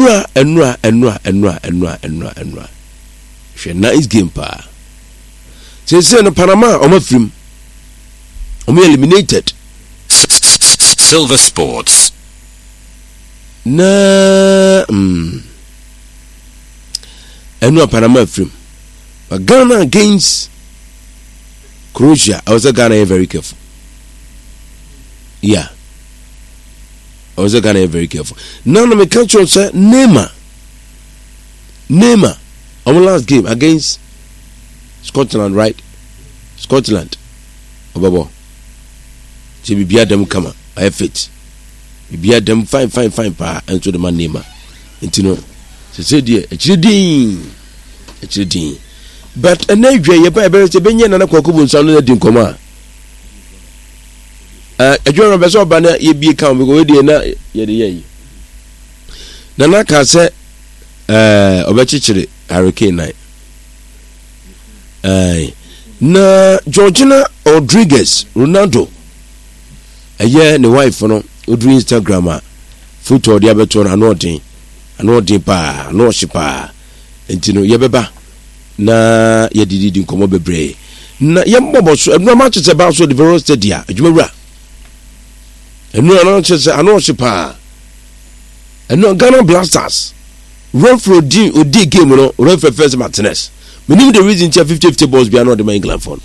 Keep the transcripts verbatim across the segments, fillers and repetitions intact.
enura enura enura enura enura enura enura she nice game pa say say no Panama o ma film o ma eliminated Silver Sports na mm enura Panama film but Ghana against Croatia. I was a Ghana very careful. Yeah. I was a Ghana very careful. Now me catch you say Neymar. Neymar. Our last game against Scotland, right? Scotland. Obabo. She be bia them come. I have it. Be bia them fine fine fine pa and so the man Neymar. Into no. She said dear, it's din. It's din. But and then you buy better to be in a cocoon sound that didn't come out. Uh, a general vessel banner, ye be come with the ye. Nanaka said, uh, Obechichiri, Hurricane Night. Aye. Na Georgina Rodriguez, Ronaldo. A year, the wife, no, who do Instagram, foot or the abaton, and nothing, and no deeper, no shipa, and you know, Yabeba. Na ye didi nkomo bebre na ye mbobo so no match se ba so the very stadia adwumawura enu ana chese ana so pa enu Ghana Blasters run for di odi game no run for first Martinez meaning the reason fifty fifty balls be not the England phone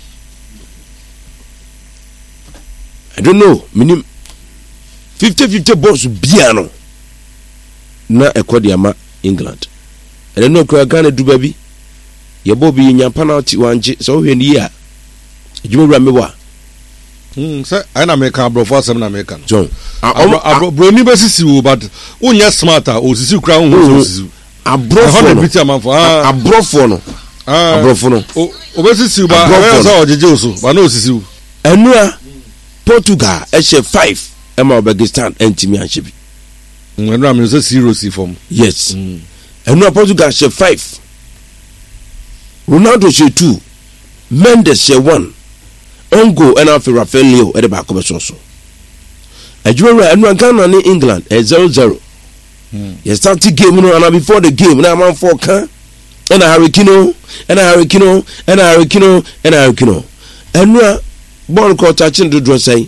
I don't know meaning fifty fifty balls be no na ekodi ama England and no kra Ghana du baby ye bobi nya penalty wanje so hwe ni ya ejumura mewa hmm say I na make abro for some na make no John abro bro ni be sisi wo but unya smarter o sisi kra hu so sisi abro for no abro for no abro for no o be sisi ba e so ojeje so ba no sisi enu a Portugal e she five e ma Uzbekistan entimi anche bi enu a me so zero si form yes enu a Portugal she five Ronaldo she two, Mendes she one, Ongo and Alfie Rafael Leo at the back of a so. A jewelry and one Ghana in England at zero zero. You start the game and before the game, now I'm on four can and a hurricane and a hurricane and a hurricane and a hurricane. And we are born called touching the dress say,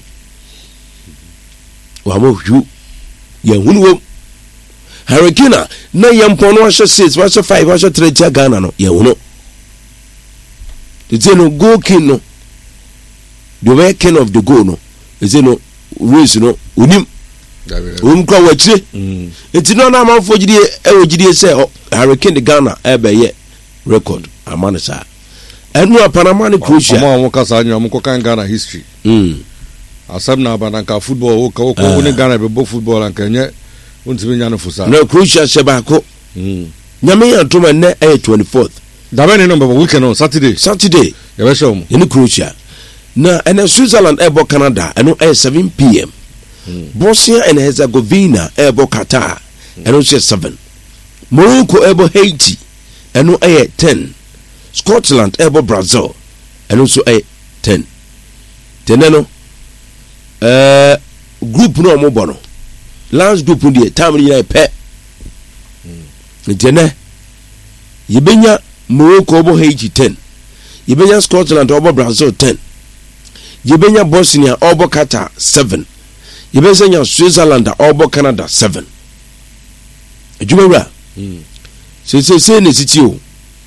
well, you, you who hurricane, no young pono, watch your six, watch your five, watch your three, Ghana, no, you know. The no go king no the way king of the go no is no race no unim um kwa wachire enti no na man for gidi e wogidi say Hurricane the Ghana e be ye record amana sa enu Panama ni Croatia mo mo kasa anyo mo kan Ghana history mm asam na bananka football wo ko ko ni Ghana be bo football an kanye untimi nya no fusa no Croatia se ba ko mm nyame ya to man e twenty-fourth Damani number weekend on Saturday. Saturday. Yeah, we show them. In Croatia. Now, and then Switzerland airbo Canada, and at seven p m. Mm. Bosnia and Herzegovina airbo Qatar, mm. and also seven. Morocco airbo Haiti, and no at ten. Scotland airbo Brazil, and also at ten. Teneno. Uh, group no mobono. Last group no time ni pe. Tene. Yebenya Morocco obo Haiti ten. Yebenya Scotland obo Brazil ten. Yebenya Bosnia obo Qatar seven. Yebenya Switzerland obo Canada seven. Ejumawura. Mm. Se se se ne siti o.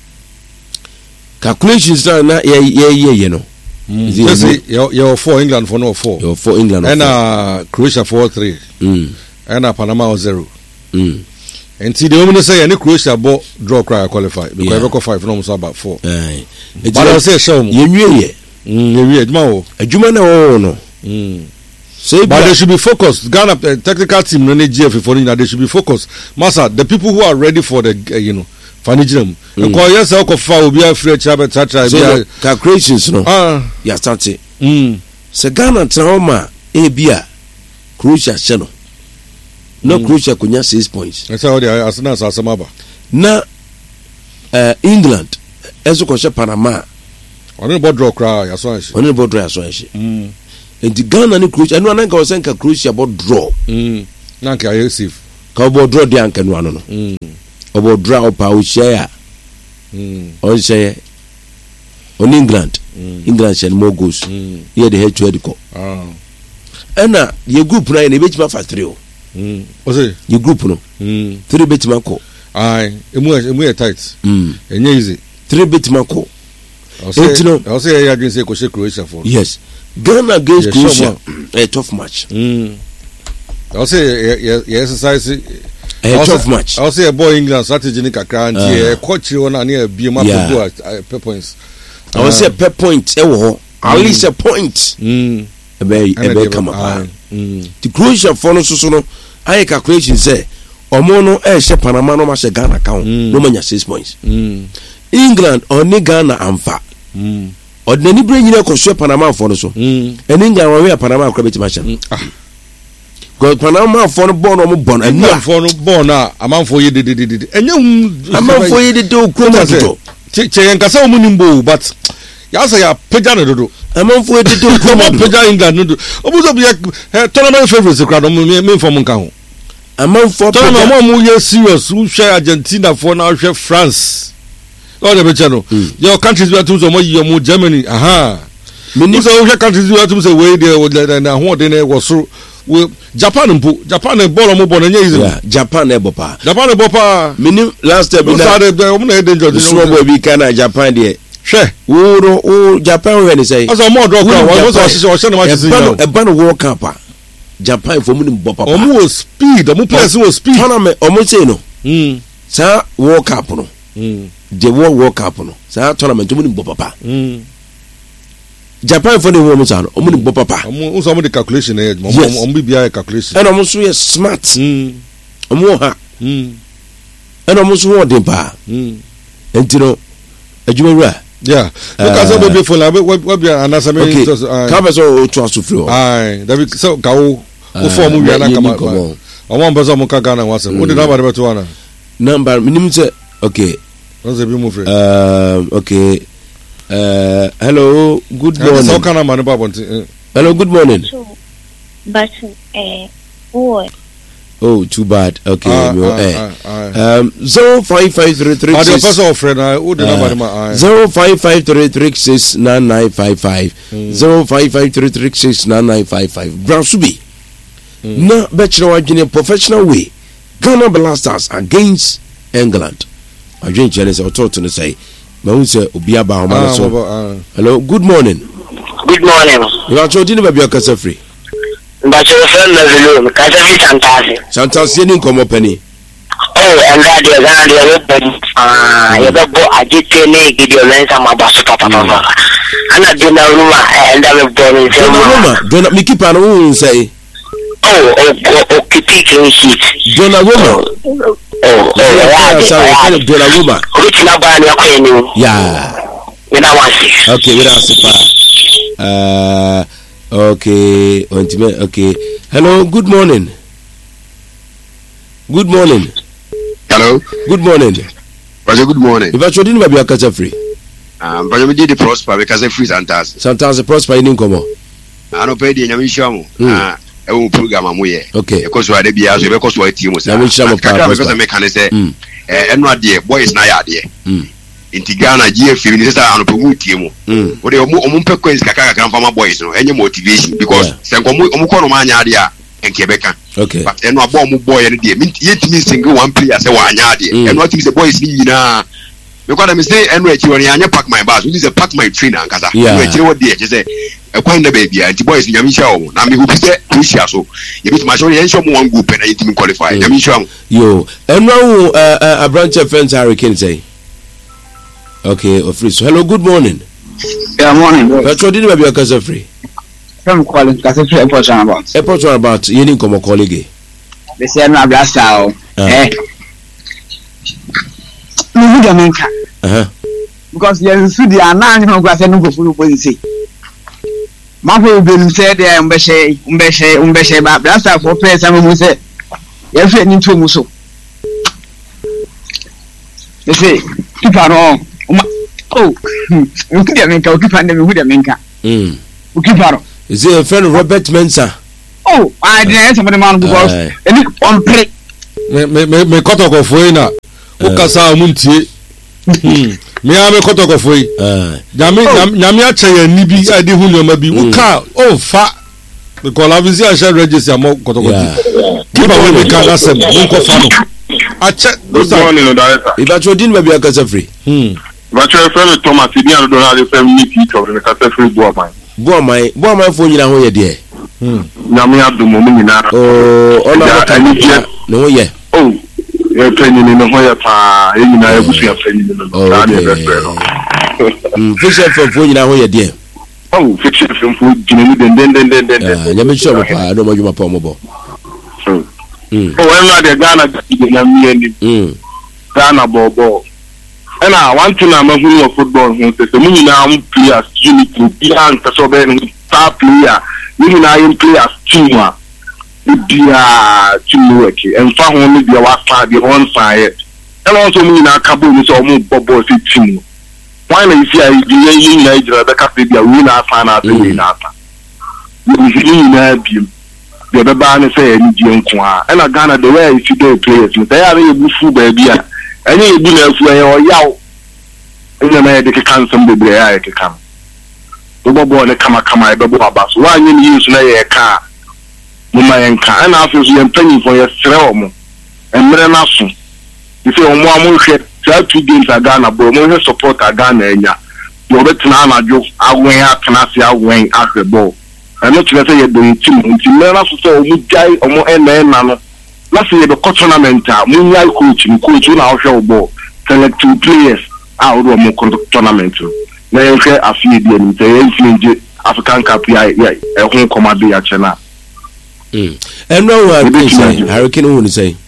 Calculations na na ye ye ye ye no. Mm. Say you you four England for no four. You four England. And uh Croatia for three. Mm. And uh, Panama zero. Mm. And see the woman say any Croatia bought draw cry qualify because yeah. Go five no almost about four. Aye. But I say show me. You knew ye. Mm, you adma. Adjuma na o no. Mm. Say but they should be focused. Ghana uh, technical team no need G F for that they should be focused. Master, the people who are ready for the uh, you know, Fanijim. Because yes, I could will be a free chat chat so calculations no. Ah, yeah, start it. Mm. Se Ghana trauma e bia Croatia channel. No mm. Croatia kunya six points. That's how they Arsenal asamaba. Na uh, England ezo ko Panama. Oni bo draw cry yaso anshi. Oni bo draw yaso anshi. Mm. And the Ghana ni Croatia anu ananka osenka Croatia bo draw. Mm. Nanka I safe. ka obo draw de anka no ano no mm obo draw opa o share mm on share on England mm. England share more goals mm. here the head to head ko ah ana ye group na e betima fa three o mm o say ye group no mm three betima ko ai emu emu e tight mm enye easy three betima ko I say I didn't say Croatia for. Yes. Ghana against yes, Croatia, a tough match. Mm. I say yeah, yeah, exercise a tough match. I say a boy England strategy ni kakra nti e coach on na e bi ma per points. I say per point e wo at least a point. Mm. E be e be come up. Mm. The Croatia for no so so no I calculation say omo no e she Panama no ma she Ghana count no manya six points. Mm. England on Ghana amfa. Mm. Ordinary brain you ko so Panama for no so. Mm. And England we Panama akra beti match. Ah. Go Panama for no born no born and na for no born na amanfo ye de de de. Enye amanfo ye de de okro to. Che che yankasa omu nimbo but ya say ya peja no dodo. Amanfo ye de de okro mo peja England no do. Obuzo bi tournament favorites kra no me me inform nka ho. Amanfo tournament mo ye serious who share Argentina for now share France. All the channel. Your countries were to some more Germany. Aha. Many so countries were to say way there and what they was so Japan Japan ball mo born yeah Japan e bopa Japan e bopa mini last time na the o na danger the small boy be kana Japan there hwe wo o Japan when say as a more drop was was was na match e ban World Cup Japan for mu bopa o mu speed o mu players was speed tournament o mu say no mm sa World Cup no mm the World World Cup no sa tournament mu ni bopa mm Japan for the woman san o mu ni bopa o so mo the calculation eh o mo bi bia calculation and o mo so smart mm o mo ha mm and o mo so won pa mm entino adwuma wura yeah because uh, be for la we be anasa me okay ka be so to asufri o ai da be so ka o o form wi na kama o mo be so mo ka Ghana wase o de number be to wana number minimum say okay what's the be mo friend um okay uh hello good morning so kana man ba bonti hello good morning but eh boy oh too bad okay uh, no, uh, eh. uh, uh, um zero five five three three six the person friend I o de number ma zero five five three three six nine nine five five zero five five three three six nine nine five five Brasubi na bachelor wadwene professional way Ghana Blasters against England adwene chele say talk to no say ma hu say obi aba ho ma so hello good morning good morning you are chodini ba bia kasa free but your friend na velo kasa free Santasi Santasi ni nkomo pani oh and that the Ghana the we ah you go go agite ne gidio lensa mabaso papa papa ana dona ruma and that we born in Roma dona mi keeper no say oh oh oh keep clean sheet dona Roma oh oh yeah yeah dona Roma which na ba na kwa ni yeah we na want okay we na super uh okay okay hello good morning good morning hello good morning Pastor good morning if I should didn't be a catch free um but we did the prosper because free Santasi Santasi prosper in nkomo ano pay di nyame hwamu ah e wo program amoye okay e koso ade bia so e koso ati mu sa nyame hwamu pa because me kan say eh eno ade boys na ya ade inti Ghana G F ni sesa ano pomu tie mu wo de omu omu pe coins kaka kaka fama boys no enye motivation because se nkomu omu ko no ma anya ade a enke beka okay but eno abo omu boy ne de yetimi single one player say wa anya ade eno atimi say boys ni nyina because I say eno echi woni anya pack my bus we say pack my trainer nkasa eno echi wo de echi say e kwan da baby anti boys nyame hia wo na me hu say pushia so ye bit ma show ye show mo one group na yetimi qualify nyame hia yo eno wo a branch of friends Hurricane say okay of free so hello good morning yeah morning but you didn't be a casa free from calling casa free airport about airport about you didn't come a colleague they say na blasta eh no good menka uh-huh because you see the anan no go say no go full policy ma for be say there mbe she mbe she mbe she ba blasta for pay some mu say you fit ni to mu so they say keep on oh you keep them menka you keep them who them menka mm you keep on is it a friend Robert Mensah oh I didn't somebody man because any on play me me me me kotokofo yi na o kasa mu ntie me a me kotokofo yi nyame nyame a che ya ni bi a di hu nyoma bi wo ka o fa because obviously I share register mo kotokofo keep away me ka asem mo ko fa no a che good morning no director iba cho din ba bi akasa free hmm ba cho friend Thomas bi an do na the family meet of the kasa free bo man bo man bo man fo nyina ho ye de hmm nyame adumo mu nyina oh ona ka ni no ye oh e penny ni no ya pa e nyina e busu ya penny ni no na ni be be no mm fisher for fo nyina ho ye de oh fisher for fo nyina ni den den den den den nyame sure pa no mo juma pa mo bo mm oh when na de Ghana de na mi ni mm Ghana bobo and I want to know who of football who says the money now players unity behind the so be star player you know in players team dia team work and fa ho me dia wa fa dia on fire and also me na kabo ni so mo bobo si team why na you see I dey yin Nigeria the cafe dia we na fa na te we na fa you na bi dia be ba ni say ni die nko a and Ghana the way you see players they are you bufu ba bia any ebi na afu e o yaw ina na de kan sam de bre ya ke kam do bobo ne kama kama e bebo abaso wa nyi ni yusu na ye ka mo ma yen ka ana afi so ye panyi fo ye sere o mo emre na so ife o mo amu hwe try two games aga na bo mo he support aga na enya yo betina na jo awen akana se awen ahwebo eno tire se ye do ntim ntim na so so o mu jai o mo ena ena no na se ye be tournament a mo nyai coach ni coach na ohwe obo select two players out of mo tournament na ye hwe afie bi ni te ye nje African Cup ya ya e ho komade ya chena mm eno wa say Hurricane who ni say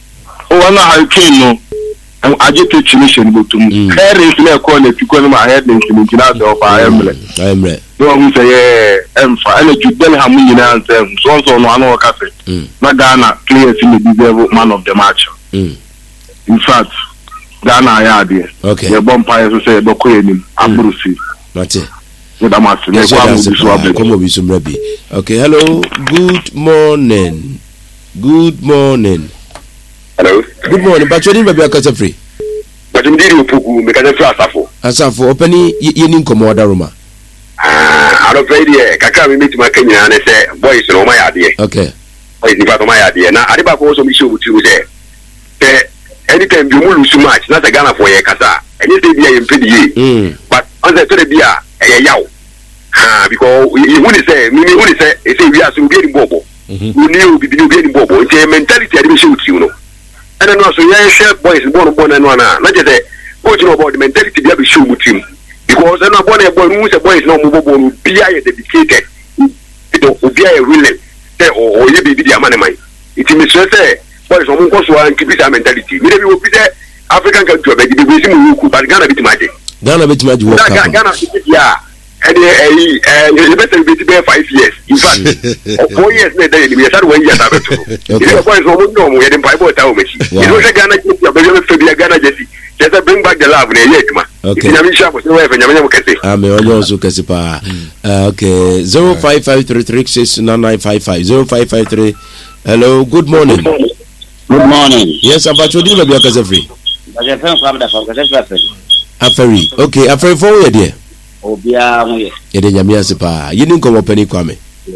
o na Hurricane no and agite chimission botum parents na call na piko no ma head na chimission na of emre emre no who say emfa and you then ham nyina answer so so no anu ka say na Ghana players in the deserve man of the match mm in fact Ghana ya dey okay the bumpire so say dokoye nim abrusi mate the match na kwa mu biso abe komo biso mrabi okay hello good morning good morning hello good morning but you didn't be akasa free but you didn't puku me kasa free asafo asafo opani ye ni nkomo da roma ah I don't play there kaka me meet my Kenya na say boys no my ade okay boys ni ba my ade na ade ba ko so mi show butu say eh anytime you lose match na say Ghana for ye kasa any say bia ye mpedi ye but on the to bia eh yaw ah because you who say me who say say we are so be ni bobo we ni obi bi ni ni bobo the mentality ade be show you no and then also yeah share boys born born and one na just say coach no about the mentality be show mutim because na born e boy who say boys no mo bobo no bia ye dedicated to bia ye willing say o ye be bi amane man it means say boys no mo so an keep that mentality we dey we be say African country be be we see mo ku but Ghana bit maje Ghana bit maje work up Ghana yeah and eh eh you better be be five years in fact four years na dey we start one year that to the boys no no mo ye dem pipe ta o mechi you know say Ghana just be be Ghana just just bring back the love na ye tuma okay nyame sha ko se we nyame nyame kese ame onyo so kese pa okay zero five five three three six nine nine five five zero five five three hello good morning good morning yes about you do be akasa free aje fen kwa da fa kasa free aferi okay aferi for we there obia mo ye ye de nyame ase pa ye ni nkomo pani kwame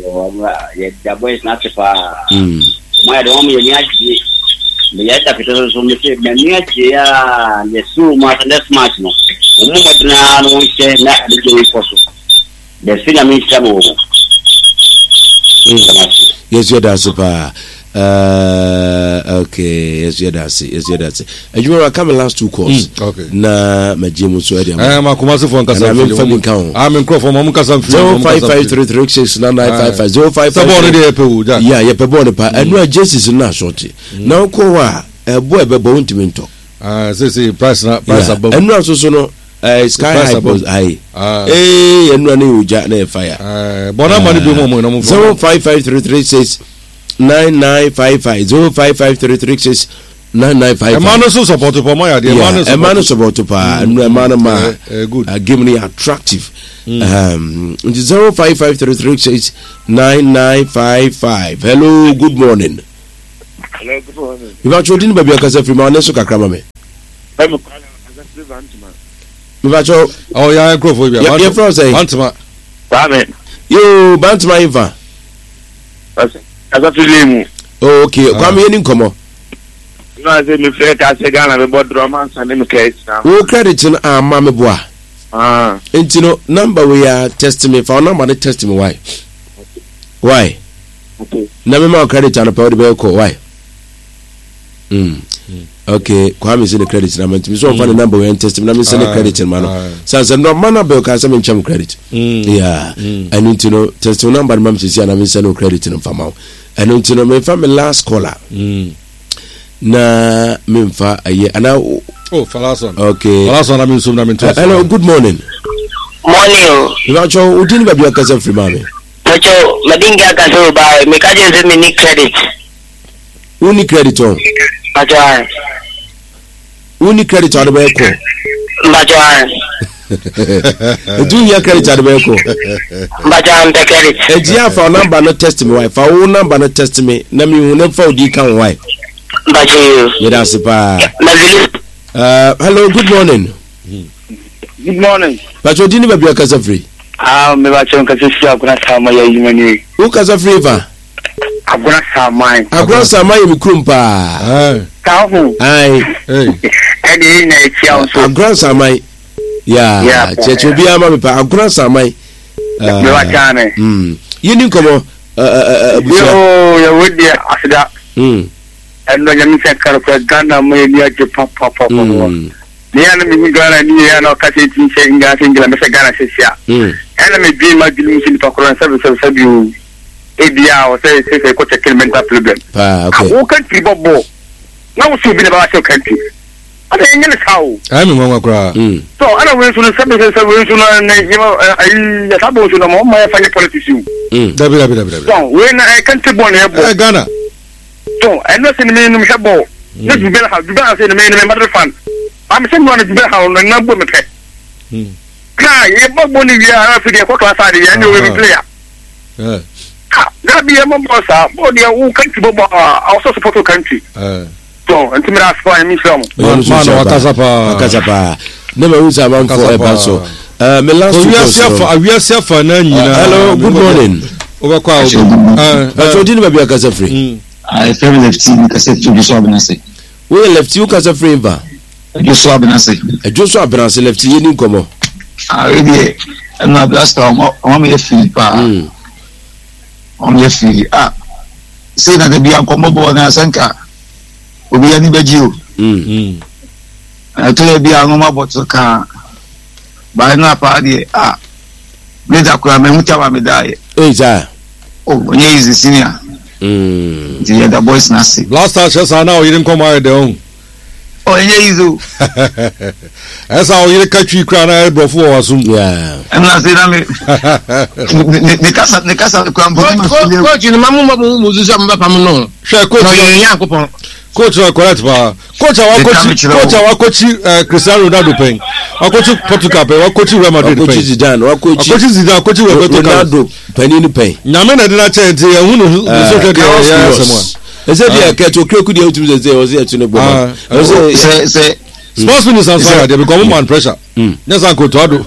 ye da boys na se pa mm mo ya de mo ye ni achi me ya ta fito so me se me ni achi ya le su ma ta des match no mo mo tna no se na de je foso de sina mi chamo yes you da se pa uh okay yes you da se yes you da se and you are coming last two calls mm, okay na majemu so e eh ma kuma se fon kasa I'm family count I'm in crop mo kasa feel zero five five three three six nine nine five five zero five five so dey pe wo ja yeah ye pe bo ne pa enu a Jesus na short na ko wa e bo e be bo ntimi nto ah say say price na price above enu aso so no eh sky high was high eh enu na uja na fire eh bona mani be mo mo na mo zero five five three three six nine nine five five zero five five three three six nine nine five five. Emmanuel so support for my idea. Emmanuel Emmanuel support for and Emmanuel ma good. Give me attractive. Um zero five five three three six nine nine five five. Hello, good morning. Mibacho didn't be a casa from my neso kakramame. Mibacho, oh yeah, I grow for you. Your friend say, Bantama. You Bantama Iva. As a film. Okay, come in, come on. No, I said, if I say Ghana about romance and in case. Oh, credit in our mamma bois. Ah, and you know, number we are testing me for number the testing why. Why? okay. Never more credit on a powder bill call. Why? Mm. Okay, Kwame is in the credit. I'm going to be so funny number we are testing. I'm sending credit in man. So, no man bill can send me credit. Yeah, I need to know testing number. Mom says, I'm sending credit in from out. I need to know my family last caller. Na memfa aye ana oh falason okay falason na minsum na minto hello good morning morning Iwacho udini ba bia kasa free mame Pacho madinga kasa ba me kaje ze me ni credit uni credit on Pacho uni credit on ba ko Pacho do your credit on ba ko Pacho am the credit e dia fa number no test me why fa wo number no test me na me hu na fa odi kan why Pacho you da sipa uh hello good morning Good morning. Pacho udini ba bia kasa free Ah, me Pacho kasa free akuna sama ya yimani. who kasa free va Akuna sama. akura sama ye mikrumpa eh Ka hu. ai eh Edi na etia so. akura sama ya Yeah. checho bia ma me pa akura sama Me Pacho ne. mm yini komo uh busa Yo, yo wodi asida. mm Endo nyami se karko Ghana mo ni aje papa papa. mm Ni ana mi Ghana ni ana kase tin se nga se ngila me se Ghana se sia. mm Ana me bi ma gilu sin to kron sabe sabe sabe o edia o se se se ko check mental problem. pa okay O country bobo. Na wo so bi na ba se country. Ana yen ne sawo. ai me mwa kra mm So ana we so sabe sabe we so na ne yima ai ya sabo so na mo ma fa ni politician. mm dabi dabi dabi dabi So we na country bon e bo. eh Ghana So eno se ni me shabo. Ne du bel ha du bel se ni me me mother fan. Am se no na du bel ha na na bo me pe. mm Ka ye bobo ni ya afi de ko class ade ya ni we player. eh That be a mombasa, but they are country bobo also support the country. eh So, and to me that's why I'm from. man wakaza pa wakaza pa never use a man for a baso uh me last so we are question safa we are safa na nyina hello good morning over kwa eh Pacho udini ba bia kasa free I feel left in cassette to do so abnase. we left you kasa free va Do so abnase. e joso abranse left yini komo I really am not blast on me feel pa. mm On me feel ah. Say na be an komo bo na sanka. Obi ani beji o. mm mm I tell be an ma boto ka. Ba na pa de ah. Me da kwa me mutawa me dai. eh za Oh, onye is senior. mm The other boys na say. last time chesa na o yirin come out there on Oh, onye is o. esa o yirin katwi kra na brofo wasum yeah Em na say na me. Ne kasa ne kasa kwa mbo ma feel. Coach ni mamu mamu muzuza mbapa mno. hwe coach No yo nya kopon. coach na correct pa coach wa coach coach wa coach Cristiano Ronaldo pen wa coach Portugal pen wa coach Real Madrid pen wakochi Zidane wakochi coach Zidane coach Ronaldo panini pen nyame na de na chente ye hunu so ke de ya semwa ese dia keto kreku dia utum ze o ze tunu gbo Say say sports minister say they become man pressure mm yes uncle to ado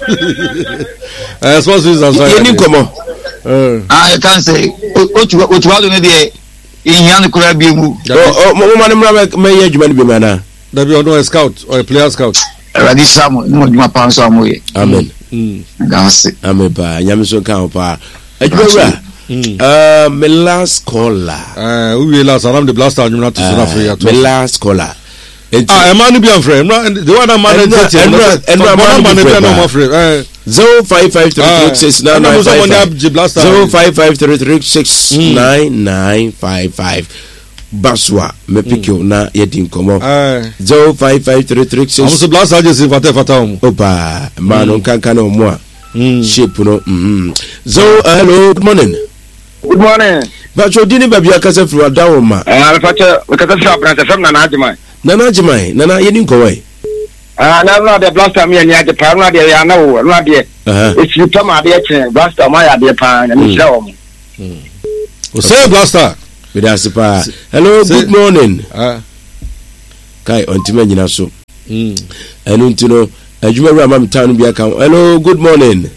eh sports minister say yini komo eh I can say otu otu ado ne de inyan kura bi mu o mo ma ne mra me ye adwuma ne bi mana da bi ono scout or a player scout radi samu no djuma pa so amoye amen mm gase amen pa nyame so kan pa adwuma uh me last caller eh we last around the blaster anyum na to so na free at me last caller ah e man bi am free the one that man that and man man be no more free eh zero five five three three six nine nine five five zero five five three three six nine nine five five baswa me pikio na yedin komo eh zero five five three three six amuso blaster just fata fata um opa man kankan no mo a shape no mhm so hello good morning Good morning. Pacho dini baby akasa firi adawo ma Ah, Pacho, we kata sa brand from na najima. nana jimai nana yeni nkowe Ah, na na de blaster me nya de pa na de ya na wo, na de. aha If you come out there chen blaster ma ya de pa na mi sira wo. o say blaster with us pa. Hello, Say- good morning. Ah. Kai ontima nyina so. Mm. Enu ntino adwuma wura mam town bi aka. Hello, good morning.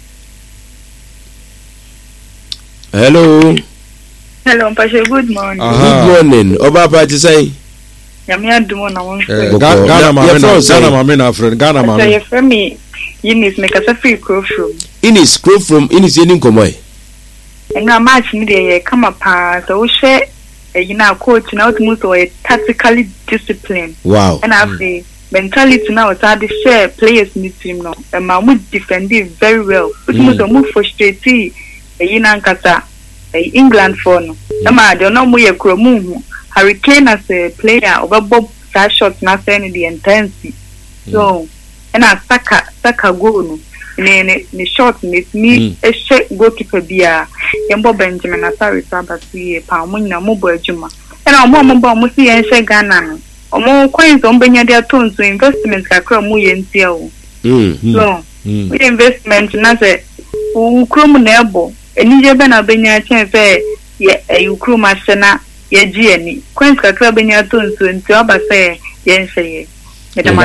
Hello. Hello, Mpashe, good morning. Good morning. Oba party say. Yami adumo na won Eh, friend. Ga- Boko. Ghana Na- mame your na friend say- Ghana mame na friend. Ghana So mame. your friend me Yinis make a free crow from. Inis crow from Inis yeni nkomo. And now match ni dey come up so we share you know coach now to move to a tactically disciplined. Wow. And have the mentality now to the share players in the team now. And my would defend it very well. But move to move frustrated you know kata England for no. Ama they no more crow move. Hurricane as a player over Bob that shot na saying the intensity. So and I saka saka goal no. ne ne ne short ne me e she goalkeeper bia yembo Benjamin Asari Sabasi pa mo nyina mo bo adwuma e na mo mo bo mo si yen she Ghana no omo coins on benya dia tonso investment kakra mo yen tia o Mm. so we investment na se u krom na ebo eni je be na benya chen fe ye e u krom asena ye ji ani coins kakra benya tonso nti oba se yen she ye Abra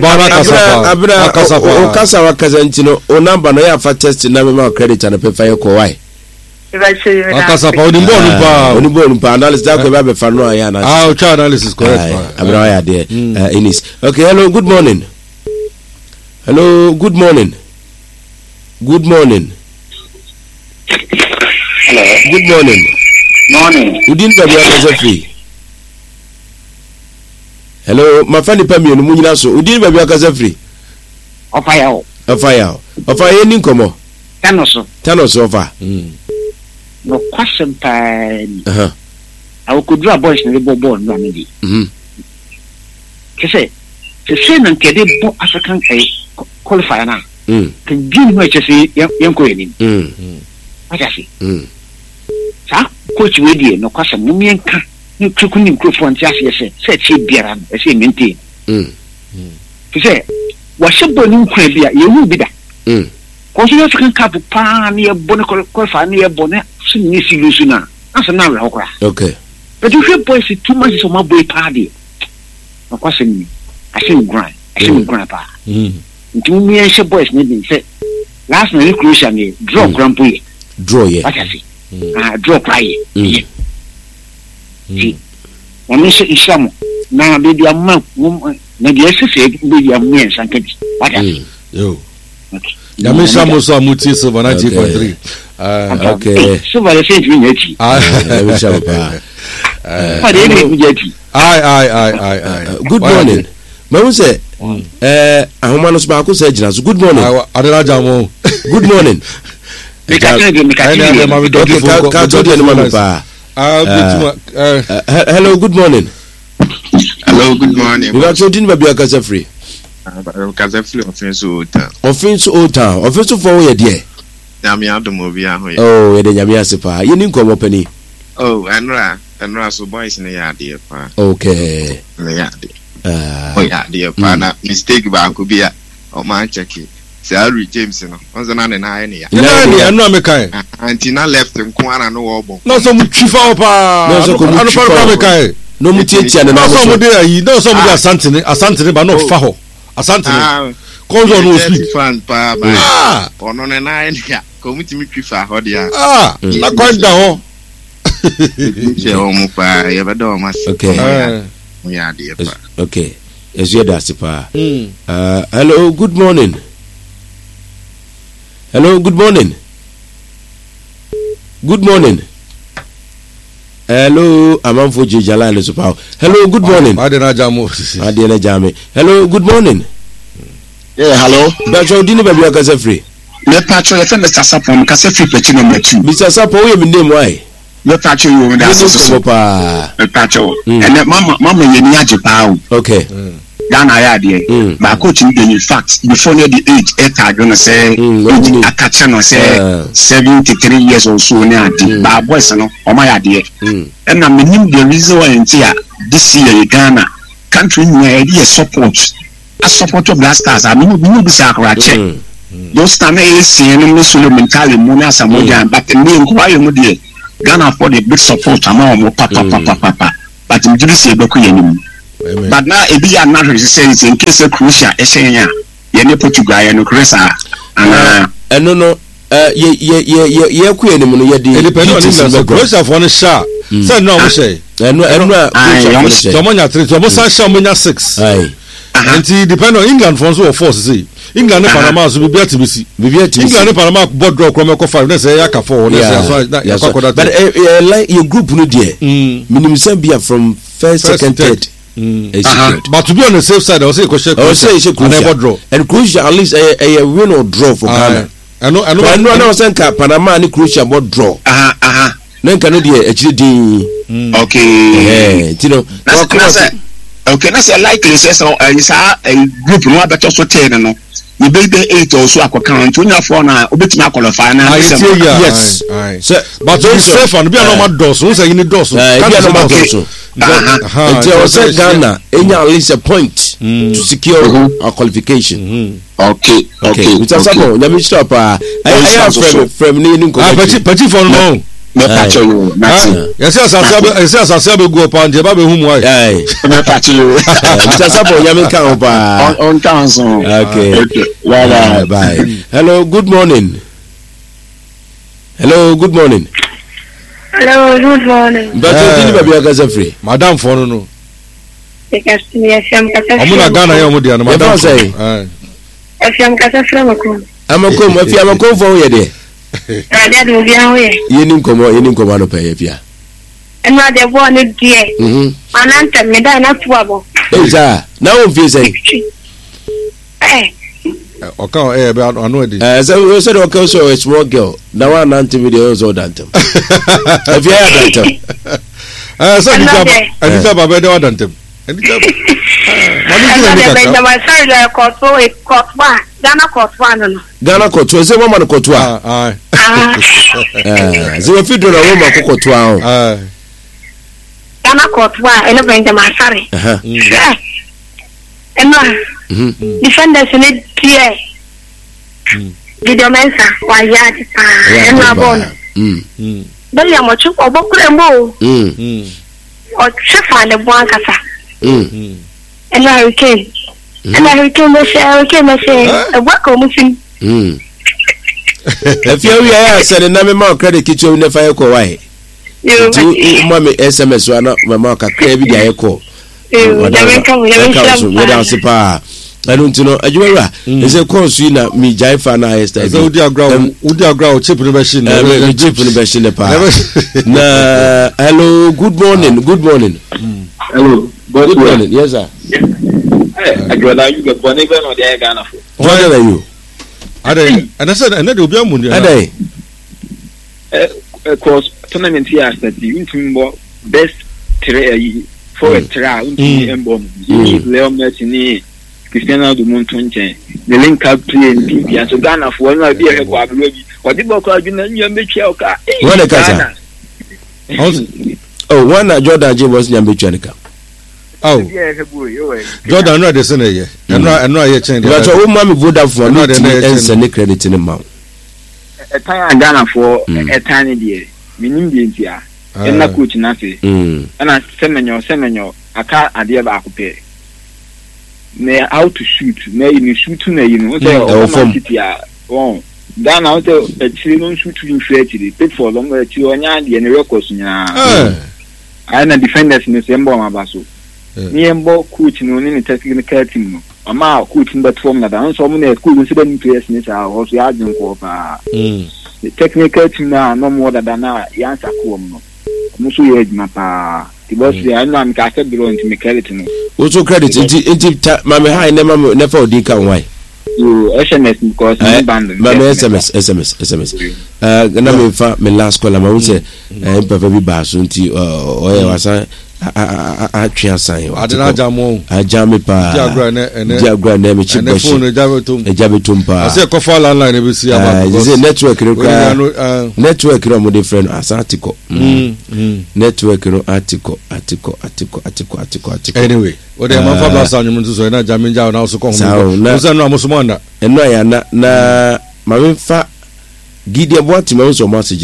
o kasa wa kasa ntino o number no ya fa test na me ma credit na pe fa ye ko why Akasa pa oni bo pa oni bo pa analysis da ko ba be fa no ya na ah o cha analysis correct abra ya there Inis. Okay, hello, good morning. Hello, good morning. Good morning. Hello. Good morning. Morning. Udin ba bia kasa free. Hello, my friend Pamio mu nyina so. Udin ba bia kasa free. Ofaya o. Ofaya. Ofaya ni nkomo. Tanoso. Tanoso ofa. Mm. No question time. Uh-huh. I could draw boys in the ball no me. Mhm. Kese. Kese nan kede bo African eh qualifier na. Mm. Can give me chese yanko eni. Mm. What I say? Mm. Sa coach we die no question mu mienka. Ni tuku ni microphone ti ase se se che biara no e se maintain. Mm. Kese wa shebo ni nkwa bia ye hu bi da. Mm. Koso yo African Cup pa ni e bo ne qualifier ni e bo ne so ni si lusu na. Asa na we hokora. Okay. But if you boys too much so my boy party. No question me. I see you grind. I see you grind pa. Mm. Nti me and she boys need say last night crucial ni draw grandpa. Draw ye. What I see. Ah draw cry. Mm. See. Na me say isamo. Na be dia ma na dia se se be dia me sankadi. What I see. Yo. Ya me shamo so amuti so ninety point three. Ah okay. So va le sent me yeti. Ah me shamo pa. Pa de me yeti. Ai ai ai ai ai. Good morning. Mamu say eh ahoma no so ba ko say gina so good morning. Adela jamo. Good morning. Me ka tell me ka tell me. Okay, ka ka to dey no ma pa. Ah hello, good morning. Hello, good morning. You actually didn't be a casa free. Casa free offense old town. Offense old town. Offense for where dear. Nyame adomo bia ho ye. Oh, ye de nyame asepa. Ye ni nkomo pani. Oh, enra, enra so boys na ya de pa. Okay. Na ya de. Ah. Oh ya de pa na mistake ba ko bia. O man check it. Harry James no. Onzo na ne na ne ya. Na ne anu amekai. Anti na left nko ana no wo bo. No so mu twifa opa. No so ko mu twifa amekai. No mu tietia ne na so. No so mu de ayi, no so mu de asantene, asantene ba no fa ho. Asantene. Konzo no speak. Fan pa ba. Ah. Ono ne na ne ya. Ko mu timi twifa ho dia. Ah. Na kwanda ho. Je o mu pa ye ba do mas. Okay. Mu ya de pa. Okay. Ezu da sipa. Mm. Uh hello, good morning. Hello, good morning. Good morning. Hello, Amanfo Jijala and Supao. Hello, good morning. Adena Jamo. Adena Jame. Hello, good morning. Yeah, hello. Bacho dini baby akase free. Me pacho le Mister Sapo mo kase free pechi number two. Mister Sapo we me name why? Me pacho you me da so pa. Me pacho. And mama mama ye ni aje pa o. Okay. Ghana ya de. Ba coach ni in fact before the age e ka do no say akacha no say seventy-three years or so ni ade. Ba boys no o ma ya de. And na minim the reason why ntia this year in Ghana country ni e dey support. A support of Black Stars. I mean we be say akra check. Those time e see no so mentally mo na samoja but me nkwai mo de Ghana for the big support among mo papa papa papa but in this year beku yenim but now e be another say in case of Croatia e say ya ye ne Portugal ya no Croatia and uh no no uh ye ye ye ye ku yenim no ye di depend on England Croatia for no sha say no mo say eno eno Croatia so mo nya three so mo san sha mo nya six ai and it depend on England for so force say England and Panama so be better be see England and Panama board draw come go five na say ya ka four na say so but uh, like your group no there minimum Serbia from first, first second third mm. uh-huh. But to be on the safe side I was say Croatia I was say Croatia draw and Croatia at least a, a, a win or draw for Ghana I know I know I know I know say Panama and Croatia board draw uh-huh uh-huh then can dey actually dey okay eh you know okay na say likely say so is a group no better so ten no you be be eight or so akwakan twenty four na obetimi qualify na yes so but those safe and be normal doors so say you need doors can be normal doors until I say Ghana enya at least a point to secure our qualification okay okay Mister Sabo nyame stop ah I am from from ni ni ah petit petit for no me patch you yes yes yes yes yes be go pan je ba be hu mu ai me patch you Mister Sabo nyame kan pa on town so okay bye bye hello good morning hello good morning hello good morning but you be be agaza free madam for no no because me F M kasa amuna Ghana ya mudi na madam eh F M kasa from ko amako F M amako for ye de ade adu bi an we yeni nkomo yeni nkomo no pay pia enu ade bo ne die mhm mananta me da na tuabo eza na won fi say eh okay eh be anu edi eh so so okay so a small girl na one nanti video so dantem if you hear dantem eh so ni jaba ani jaba be de dantem ani jaba mami ni ni ka ma sorry la ko to e ko ba Ghana kotwa no Ghana kotwa se mama no kotwa ah ah ze we fi do na wo ma kotwa ho ah Ghana kotwa ene bende ma sare aha eno defenders ne tie video mensa wa ya ti pa eno abon mm bali amo chu obokure mo mm o chefa ne bo ankasa mm eno hurricane and I came to say, I came to say, a work on missing. Hm. If you are saying, "Na me ma credit kitchen never fire ko why." You mommy S M S wana me ma ka credit bi dia ko. You never come, never come. We don't see pa. I don't know. Ajuwa. Is a course you na me jai fa na yesterday. So udi agra, udi agra chip no machine. Na chip no machine pa. Na hello, good morning. Good morning. Hello. Good morning. Yes sir. I go that you go for never no dey Ghana for. What are you? Ade, and I said and dey obi amundi. Ade. Eh course tournament here start you team best three for a try unti embo. Leo Messi ni Cristiano Ronaldo nchen. The link up play in P P so Ghana for na be e kwa abro bi. Odi boko adwuna nyam betwa oka. What the oh, one Jordan James was nyam betwa nika. Oh, Jordan no dey say na ye. Eno eno aye chen dey. But o ma me Vodafone no dey ensend the credit ni ma. E tan Ghana for e tan ni dey. Minim dey ntia. E na coach na say. Mm. Na semenyo semenyo aka ade ba akopɛ. Me how to shoot, me you shoot na you know say o ma city a. Oh. Ghana o say e tiri no shoot in fetiri. Take for long e tiri onya dey na records nya. Eh. I na defenders ni say mbo ma ba so. Ni embo coach no ni technical team no ama coach but form na dan so mo na school no se ban players ni sa o so ya dun ko pa mm the technical team na no more than na ya answer ko mo mo so ye ma pa the boss ya no am ka se bro nti me credit no o so credit nti nti ma me high na ma na fa odi kan why you S M S because me band ma me S M S S M S S M S eh na me fa me last call ma wo se eh papa bi ba so nti o ye wasa a a twa san yo adena jamo ajame pa diagram na diagram na me chip na phone jabetum jabetum pa ase ko fall online be see about because network re kwa network re mo de friend asatiko mm network ro atiko atiko atiko atiko atiko atiko anyway o de man fa blast anyum nso so na jame nja na so ko ho so na mo so mo na eno ya na na ma me fa gidi abo ati ma so mo asigi na ba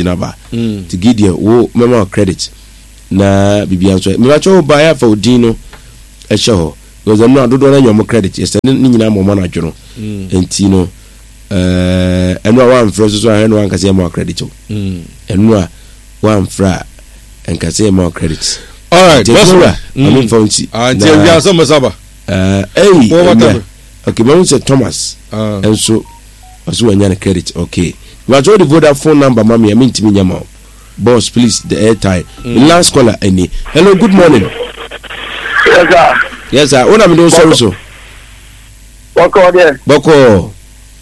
to Gideon wo mema credit na bibia nso me ba cho ba ya fa odin no e hye ho because no adodo na nyom credit yes ni nyina mo ma na adwono enti no eh eno wa mfro so so eno wa nkase mo credit o eno a wa mfra nkase mo credit. All right, boss. I'm fancy. Ah, tell me some masaba. Uh, hey, okay, but say Thomas. Uh, and so, as well, any credit. Okay, we are trying to vote that phone number, mommy. I mean to me, Yama. Boss, please, the airtime. Mm. Last caller, any. Hello, good morning. Yes, sir. Yes, sir. What am I doing, so so? Boko, there. Boko.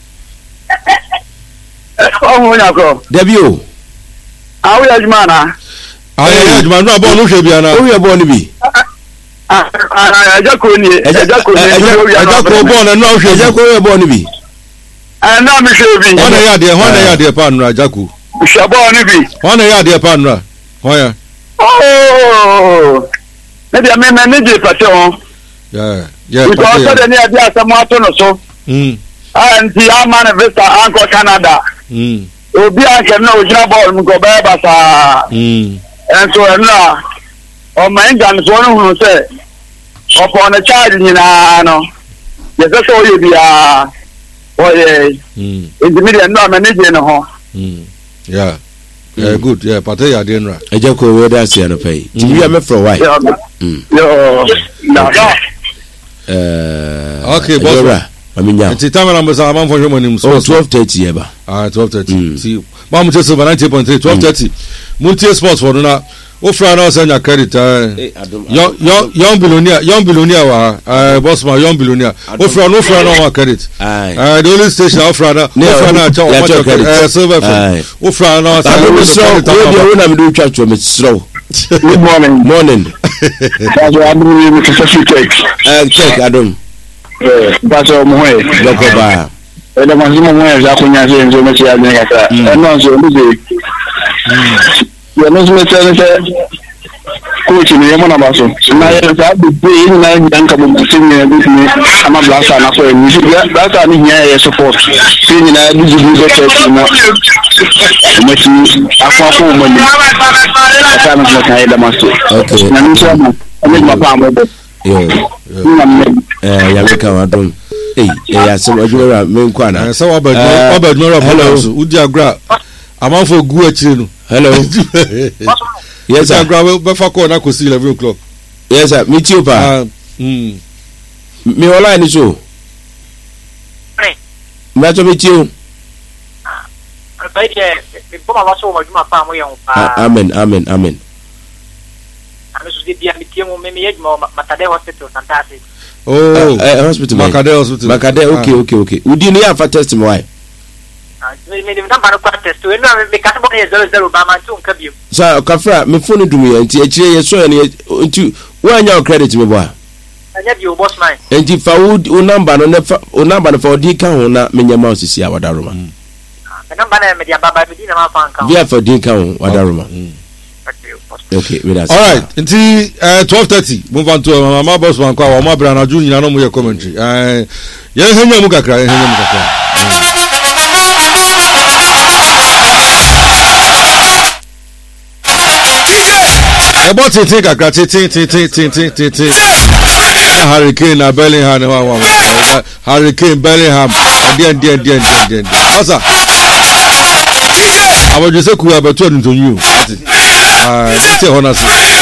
Oh, Boko. Debut. How are you, man? Aye, man, no born no shebia na. Who you born bi? Ah, ah, Ejako ni, Ejako ni. Ejako born no shebia. Ejako you born bi? Ah, na mi shebi. Wona ya de, wona ya de pa nura Ejako. She born bi. Wona ya de pa nura. Hoya. Oh. Me dia me me ni je pate on. Yeah, yeah. Because so de ni ade asamo ato no so. Mm. Ah, nti amana vista anko Canada. Mm. Obi anke na ojina ball mu go ba ba sa. Mm. And so na o man jan so no hu se upon a charge ni na no ye se so ye bia o ye mm intermediate no manage no ho mm yeah yeah good yeah pate ya de nra Ejako we da se no pay ti wi am from why mm yo na no eh okay boss aminya ti tamara mbo sa man fo hwe monim so twelve thirty eba ah twelve thirty see ba mu chese ninety point three twelve thirty multi sports for na o fra na o sanya credit eh young young young billionaire young billionaire wa eh boss man young billionaire o fra no fra na o credit eh the only station o fra na o fra na cha o ma credit eh silver o fra na o sanya so we dey na me do twa to me slow. Good morning. Morning. That's what I'm doing with the check. Eh check Adam. Eh that's all mo e. Boko ba. Ele mazimo mo e za kunya ze nzo me tia ni kata. Eh no so mi ze. Ya no me tia ni coach ni yemo na baso. Na ya za bi bi na ya nka bo tin ni bi ni ama blasa na so ni si blasa ni nya ya support. Tin ni na bi bi be check na. Mo ti akwa ko mo ni. Ata na mo kai da maso. Okay. Na mi so mo. Ami ma pa mo. Yo. Eh ya me ka wa don. Eh ya se mo jura me nkwa na. Eh so obed obed mo ra hello. Udi agra. Amanfo gu akire no. Hello. Yes sir. Agra we be fa call na ko see eleven o'clock. Yes sir. Meet you pa. Mm. Me wala ni so. Me to meet you. Amen, amen, amen. Oh, uh, hospital. Makade hospital. Makade, okay, okay, okay. Would you need a test why? So, Kafra, me phone to me and T so any when your credit me boy. And if I would o number no o number for D count na me mouse is here wadaroma. Via for D count wadaroma. Okay, with us. All right, until uh, twelve thirty. Move on to uh, my boss man kwa my brother Junior no mo commentary. Eh, ye henya mu kakra, ye henya mu kakra. About to take a crack, Hurricane, Bellingham, Hurricane, Bellingham, and then, then, then, then, what's up? I was just a cool about twenty to you. Uh, stay honest.